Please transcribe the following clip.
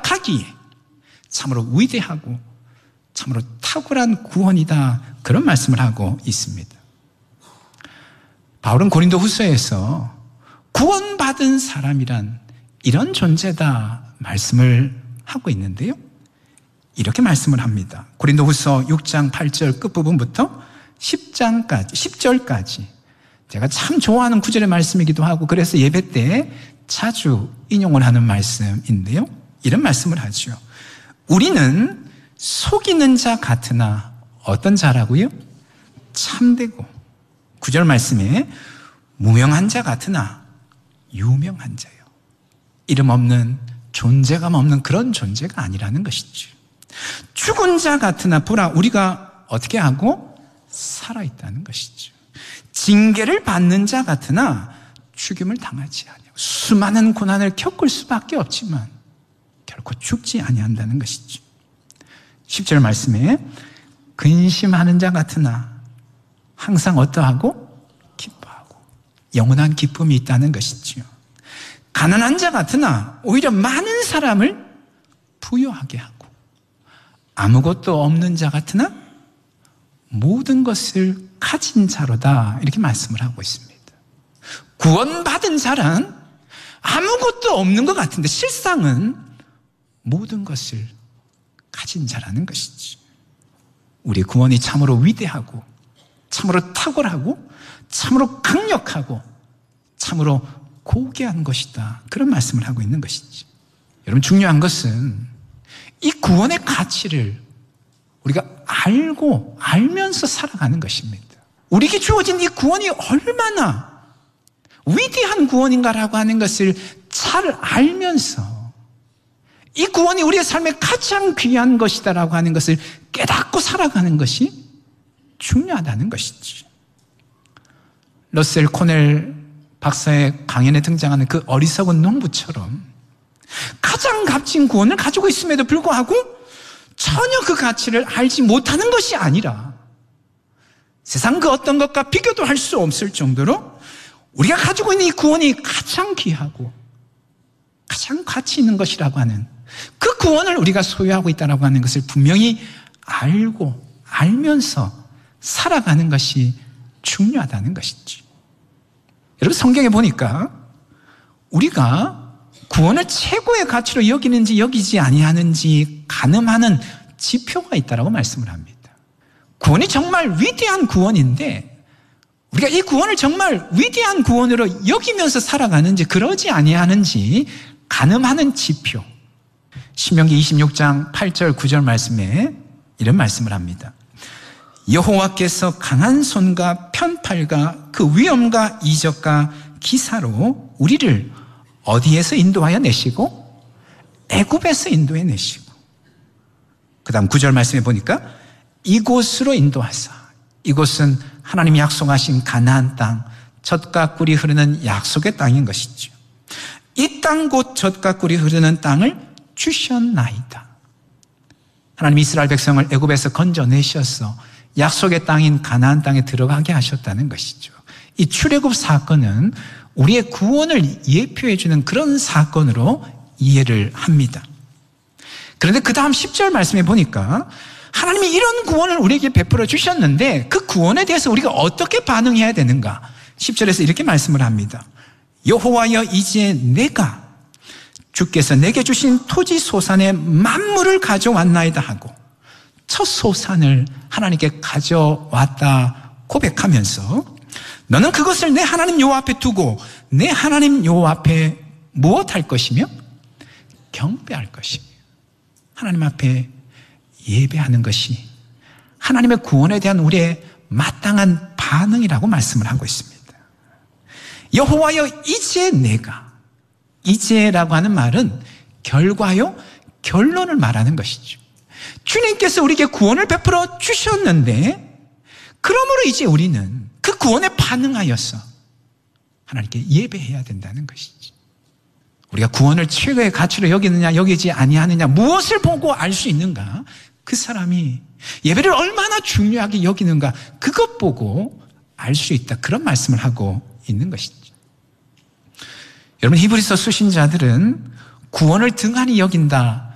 생각하기에 참으로 위대하고 참으로 탁월한 구원이다, 그런 말씀을 하고 있습니다. 바울은 고린도 후서에서 구원받은 사람이란 이런 존재다 말씀을 하고 있는데요, 이렇게 말씀을 합니다. 고린도 후서 6장 8절 끝부분부터 10절까지 제가 참 좋아하는 구절의 말씀이기도 하고 그래서 예배 때 자주 인용을 하는 말씀인데요, 이런 말씀을 하죠. 우리는 속이는 자 같으나 어떤 자라고요? 참되고, 9절 말씀에 무명한 자 같으나 유명한 자요. 이름 없는, 존재감 없는 그런 존재가 아니라는 것이죠. 죽은 자 같으나 보라, 우리가 어떻게 하고? 살아있다는 것이죠. 징계를 받는 자 같으나 죽임을 당하지 아니하고, 수많은 고난을 겪을 수밖에 없지만 결코 죽지 아니한다는 것이죠. 10절 말씀에 근심하는 자 같으나 항상 어떠하고? 기뻐하고, 영원한 기쁨이 있다는 것이죠. 가난한 자 같으나 오히려 많은 사람을 부유하게 하고, 아무것도 없는 자 같으나 모든 것을 가진 자로다, 이렇게 말씀을 하고 있습니다. 구원받은 자란 아무것도 없는 것 같은데 실상은 모든 것을 가진 자라는 것이지. 우리의 구원이 참으로 위대하고 참으로 탁월하고 참으로 강력하고 참으로 고귀한 것이다, 그런 말씀을 하고 있는 것이지. 여러분, 중요한 것은 이 구원의 가치를 우리가 알면서 살아가는 것입니다. 우리에게 주어진 이 구원이 얼마나 위대한 구원인가라고 하는 것을 잘 알면서 이 구원이 우리의 삶에 가장 귀한 것이다라고 하는 것을 깨닫고 살아가는 것이 중요하다는 것이지. 러셀 코넬 박사의 강연에 등장하는 그 어리석은 농부처럼 가장 값진 구원을 가지고 있음에도 불구하고 전혀 그 가치를 알지 못하는 것이 아니라 세상 그 어떤 것과 비교도 할 수 없을 정도로 우리가 가지고 있는 이 구원이 가장 귀하고 가장 가치 있는 것이라고 하는 그 구원을 우리가 소유하고 있다고 하는 것을 분명히 알면서 살아가는 것이 중요하다는 것이지. 여러분, 성경에 보니까 우리가 구원을 최고의 가치로 여기는지 여기지 아니하는지 가늠하는 지표가 있다고 말씀을 합니다. 구원이 정말 위대한 구원인데 우리가 이 구원을 정말 위대한 구원으로 여기면서 살아가는지 그러지 아니하는지 가늠하는 지표, 신명기 26장 8절 9절 말씀에 이런 말씀을 합니다. 여호와께서 강한 손과 편팔과 그 위엄과 이적과 기사로 우리를 어디에서 인도하여 내시고? 애굽에서 인도해 내시고, 그 다음 9절 말씀에 보니까 이곳으로 인도하사, 이곳은 하나님이 약속하신 가나안 땅, 젖과 꿀이 흐르는 약속의 땅인 것이죠. 이 땅 곧 젖과 꿀이 흐르는 땅을 주셨나이다. 하나님이 이스라엘 백성을 애굽에서 건져내셔서 약속의 땅인 가나안 땅에 들어가게 하셨다는 것이죠. 이 출애굽 사건은 우리의 구원을 예표해 주는 그런 사건으로 이해를 합니다. 그런데 그 다음 10절 말씀에 보니까 하나님이 이런 구원을 우리에게 베풀어 주셨는데 그 구원에 대해서 우리가 어떻게 반응해야 되는가? 10절에서 이렇게 말씀을 합니다. 여호와여, 이제 내가 주께서 내게 주신 토지 소산의 만물을 가져왔나이다 하고 첫 소산을 하나님께 가져왔다 고백하면서 너는 그것을 내 하나님 여호와 앞에 두고 내 하나님 여호와 앞에 무엇할 것이며? 경배할 것이며 하나님 앞에 예배하는 것이 하나님의 구원에 대한 우리의 마땅한 반응이라고 말씀을 하고 있습니다. 여호와여, 이제 내가, 이제라고 하는 말은 결과요, 결론을 말하는 것이죠. 주님께서 우리에게 구원을 베풀어 주셨는데 그러므로 이제 우리는 그 구원에 반응하여서 하나님께 예배해야 된다는 것이지. 우리가 구원을 최고의 가치로 여기느냐 여기지 아니하느냐 무엇을 보고 알 수 있는가? 그 사람이 예배를 얼마나 중요하게 여기는가 그것 보고 알 수 있다, 그런 말씀을 하고 있는 것이죠. 여러분, 히브리서 수신자들은 구원을 등한히 여긴다,